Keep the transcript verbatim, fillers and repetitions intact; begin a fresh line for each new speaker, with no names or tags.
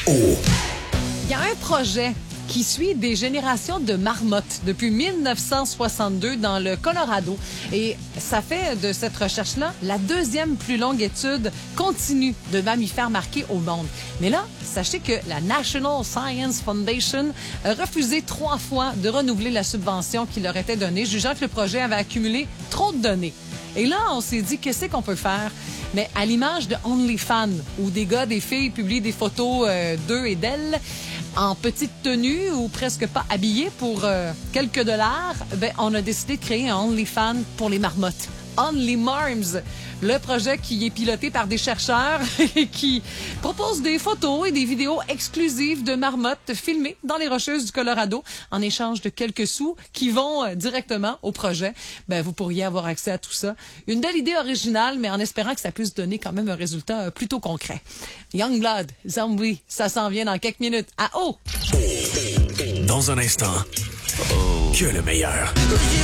O.
Il y a un projet qui suit des générations de marmottes depuis mille neuf cent soixante-deux dans le Colorado. Et ça fait de cette recherche-là la deuxième plus longue étude continue de mammifères marqués au monde. Mais là, sachez que la National Science Foundation a refusé trois fois de renouveler la subvention qui leur était donnée, jugeant que le projet avait accumulé trop de données. Et là, on s'est dit, qu'est-ce qu'on peut faire? Mais à l'image de OnlyFans, où des gars, des filles publient des photos euh, d'eux et d'elles en petite tenue ou presque pas habillés pour euh, quelques dollars, ben, on a décidé de créer un OnlyFans pour les marmottes. Only Marms, le projet qui est piloté par des chercheurs et qui propose des photos et des vidéos exclusives de marmottes filmées dans les Rocheuses du Colorado en échange de quelques sous qui vont directement au projet. Ben, vous pourriez avoir accès à tout ça. Une belle idée originale, mais en espérant que ça puisse donner quand même un résultat plutôt concret. Youngblood, Zombie, ça s'en vient dans quelques minutes. À O!
Dans un instant, que le meilleur.